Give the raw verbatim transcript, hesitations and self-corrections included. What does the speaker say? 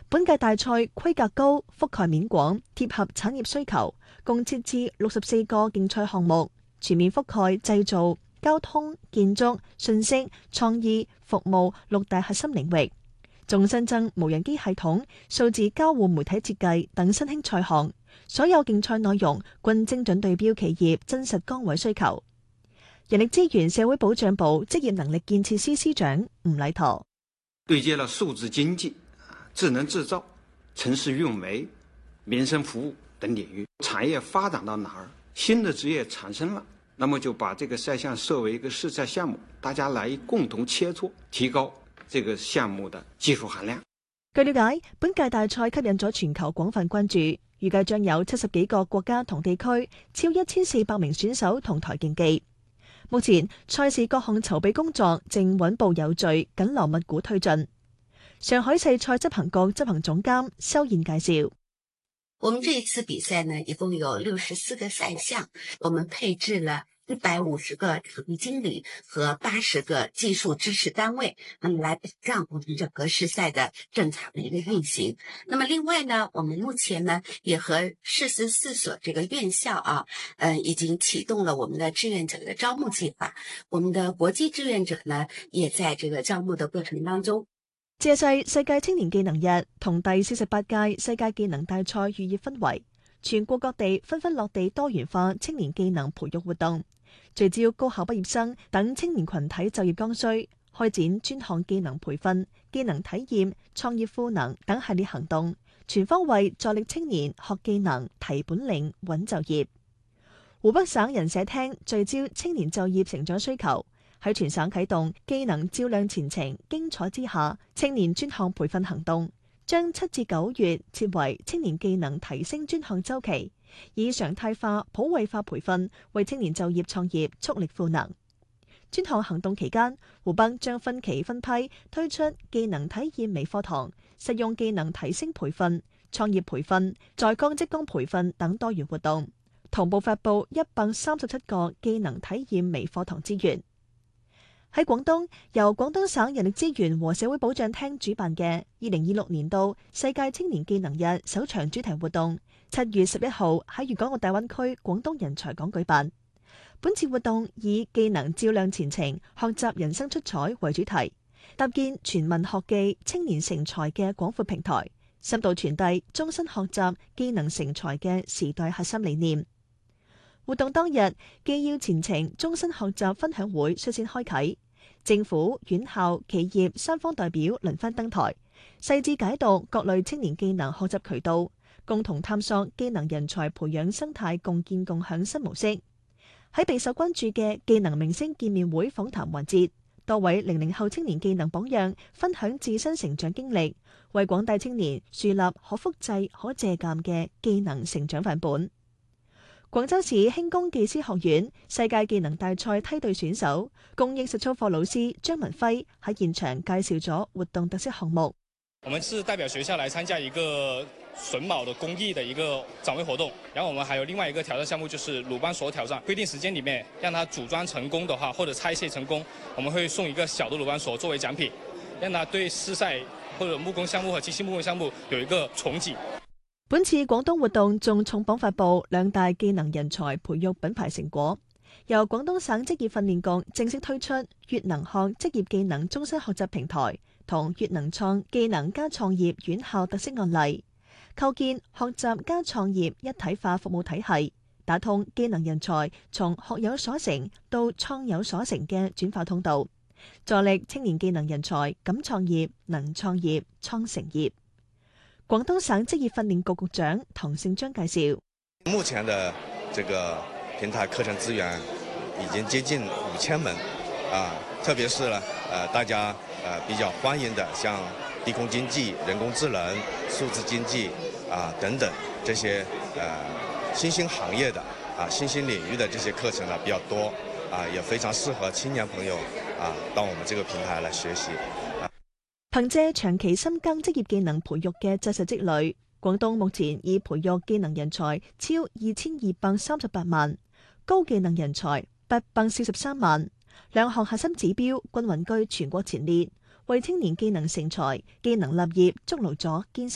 本屆大賽規格高、覆蓋面廣、貼合產業需求，共設置六十四個競賽項目，全面覆蓋製造、交通、建築、信息、創意、服務六大核心領域。仲新增無人機系統、數字交互媒體設計等新興賽項，所有競賽內容均精準對標企業真實崗位需求。人力資源社會保障部職業能力建設司司長吳禮陀對接了數字經濟、智能製造、城市運維、民生服務等領域，產業發展到哪兒，新的職業產生了，那麼就把這個賽項設為一個試賽項目，大家來共同切磋，提高這個項目的技術含量。 據了解，本屆大賽吸引咗全球廣泛關注，預計將有七十幾個國家同地區，超一千四百名選手同台競技。目前賽事各項籌備工作正穩步有序，緊鑼密鼓推進。上海世賽執行局執行總監修燕介紹， 我們這一次比賽呢，一共有六十四個賽項，我們配置了一百五十個場地經理和八十個技術支持單位，那麼來保障我們整個試賽的正常的一個運行。那麼另外呢，我們目前呢也和四十四所這個院校啊，呃，已經啟動了我們的志願者的招募計劃。我們的國際志願者呢，也在這個招募的過程當中。 借勢世界青年技能日同第四十八屆世界技能大賽寓意氛圍，全國各地紛紛落地多元化青年技能培育活動，聚焦高校畢業生等青年群體就業剛需，開展專項技能培訓、技能體驗、創業賦能等系列行動，全方位助力青年學技能、提本領、穩就業。湖北省人社廳聚焦青年就業成長需求，喺全省啟動技能照亮前程經採之下青年專項培訓行動，將七至九月設為青年技能提升專項週期，以常態化、普惠化培訓為青年就業創業速力賦能。專項行動期間，湖北將分期分批推出技能體驗微課堂、實用技能提升培訓、創業培訓、在崗職工培訓等多元活動，同步發布一百三十七個技能體驗微課堂資源。喺廣東，由廣東省人力資源和社會保障廳主辦嘅二零二六年度世界青年技能日首場主題活動，七月十一號喺粵港澳大灣區廣東人才港舉辦。本次活動以技能照亮前程、學習人生出彩為主題，搭建全民學技、青年成才嘅廣闊平台，深度傳遞終身學習、技能成才嘅時代核心理念。活動當日，技要前程終身學習分享會率先開啟，政府、院校、企業三方代表輪番登台，細緻解讀各類青年技能學習渠道，共同探索技能人才培養生態共建共享新模式。喺備受關注嘅技能明星見面會訪談環節，多位零零後青年技能榜樣分享自身成長經歷，為廣大青年樹立可複製、可借鑑嘅技能成長範本。廣州市輕工技師學院世界技能大賽梯隊選手、公益實操課老師張文輝喺現場介紹咗活動特色項目。 我們是代表學校來參加一個榫卯的工藝的一個展位活動，然後我們還有另外一個挑戰項目，就是魯班鎖挑戰。規定時間裡面讓它組裝成功的話，或者拆卸成功，我們會送一個小的魯班鎖作為獎品，讓它對試賽或者木工項目和機器木工項目有一個重啟。 本次廣東活動仲重磅發布兩大技能人才培育品牌成果，由廣東省職業訓練局正式推出粵能學職業技能終身學習平台同粵能創技能加創業院校特色案例，構建學習加創業一體化服務體系，打通技能人才從學有所成到創有所成嘅轉化通道，助力青年技能人才敢創業、能創業、創成業。廣東省職業訓練局局長唐勝章介紹， 目前的這個平台課程資源已經接近五千門，啊，特別是呢，呃，大家呃比較歡迎的，像地空經濟、人工智能、數字經濟啊等等這些呃新興行業的啊新興領域的這些課程呢比較多，啊，也非常適合青年朋友啊到我們這個平台來學習。 憑借長期深耕職業技能培育嘅紮實積累，廣東目前已培育技能人才超二千二百三十八萬，高技能人才八百四十三萬，兩項核心指標均穩居全國前列，為青年技能成才、技能立業築牢咗堅實